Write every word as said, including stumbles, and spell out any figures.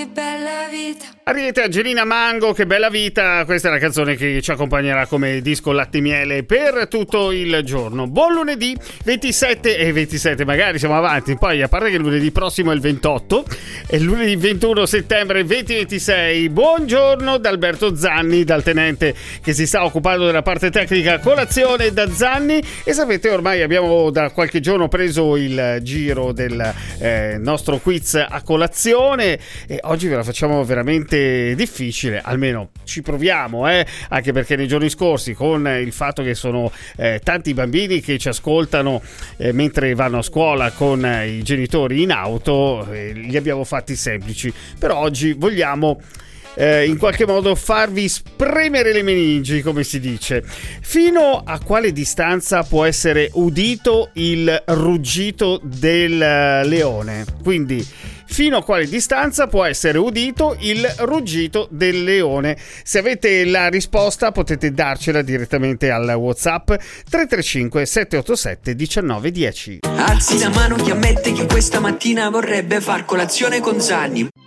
che bella vita. Ariete Angelina Mango, che bella vita. Questa è la canzone che ci accompagnerà come disco latte e miele per tutto il giorno. Buon lunedì ventisette e ventisette, magari siamo avanti. Poi a parte che lunedì prossimo è il ventotto e lunedì ventuno settembre duemilaventisei. Buongiorno da Alberto Zanni, dal tenente che si sta occupando della parte tecnica. Colazione da Zanni. E sapete, ormai abbiamo da qualche giorno preso il giro del eh, nostro quiz a colazione e oggi ve la facciamo veramente difficile, almeno ci proviamo, eh? Anche perché nei giorni scorsi, con il fatto che sono eh, tanti bambini che ci ascoltano eh, mentre vanno a scuola con eh, i genitori in auto, eh, li abbiamo fatti semplici. Però oggi vogliamo Eh, in qualche modo farvi spremere le meningi, come si dice. Fino a quale distanza può essere udito il ruggito del leone? Quindi fino a quale distanza può essere udito il ruggito del leone? Se avete la risposta potete darcela direttamente al WhatsApp tre tre cinque sette otto sette uno nove uno zero. Alzi la mano chi ammette che questa mattina vorrebbe far colazione con Zanni.